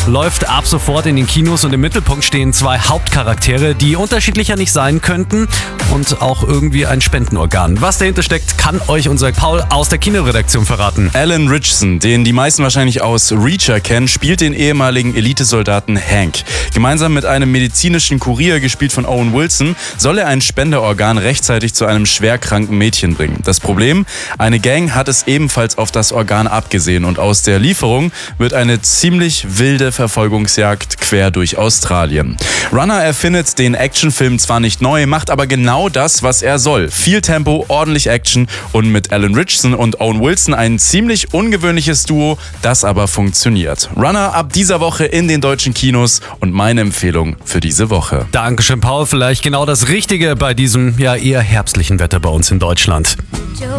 läuft ab sofort in den Kinos und im Mittelpunkt stehen zwei Hauptcharaktere, die unterschiedlicher nicht sein könnten und auch irgendwie ein Spendenorgan. Was dahinter steckt, kann euch unser Paul aus der Kinoredaktion verraten. Alan Ritchson, den die meisten wahrscheinlich aus Reacher kennen, spielt den ehemaligen Elitesoldaten Hank. Gemeinsam mit einem medizinischen Kurier, gespielt von Owen Wilson, soll er ein Spenderorgan rechtzeitig zu einem schwerkranken Mädchen bringen. Das Problem? Eine Gang hat es ebenfalls auf das Organ abgesehen und aus der Lieferung wird eine ziemlich wilde Verfolgungsjagd quer durch Australien. Runner erfindet den Actionfilm zwar nicht neu, macht aber genau das, was er soll. Viel Tempo, ordentlich Action und mit Alan Ritchson und Owen Wilson ein ziemlich ungewöhnliches Duo, das aber funktioniert. Runner ab dieser Woche in den deutschen Kinos und meine Empfehlung für diese Woche. Dankeschön, Paul. Vielleicht genau das Richtige bei diesem eher herbstlichen Wetter bei uns in Deutschland.